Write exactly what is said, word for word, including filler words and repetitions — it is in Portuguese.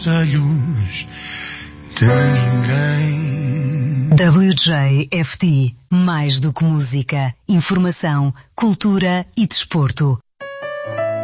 olhos de ninguém. W J F T, mais do que música, informação, cultura e desporto.